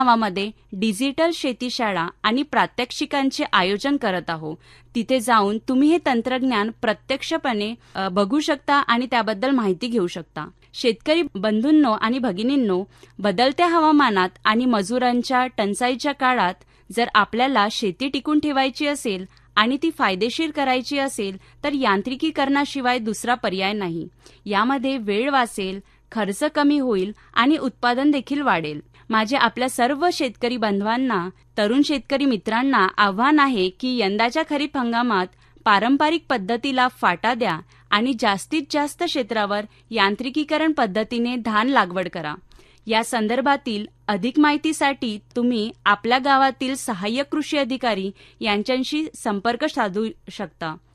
गावामध्ये डिजिटल शेतीशाळा आणि प्रात्यक्षिकांचे आयोजन करत आहोत. तिथे जाऊन तुम्ही हे तंत्रज्ञान प्रत्यक्षपणे बघू शकता आणि त्याबद्दल माहिती घेऊ शकता. शेतकरी बंधूंनो आणि भगिनींनो, बदलत्या हवामानात आणि मजुरांच्या टंचाईच्या काळात जर आपल्याला शेती टिकून ठेवायची असेल आणि ती फायदेशीर करायची असेल तर यांत्रिकीकरणाशिवाय दुसरा पर्याय नाही. यामध्ये वेळ वाचेल, खर्च कमी होईल आणि उत्पादन देखील वाढेल. माझे आपल्या सर्व शेतकरी बांधवांना, तरुण शेतकरी मित्रांना आव्हान आहे की यंदाच्या खरीप हंगामात पारंपरिक पद्धतीला फाटा द्या आणि जास्तीत जास्त क्षेत्रावर यांत्रिकीकरण पद्धतीने धान लागवड करा. या संदर्भातील अधिक माहितीसाठी तुम्ही आपल्या गावातील सहाय्यक कृषी अधिकारी यांच्याशी संपर्क साधू शकता.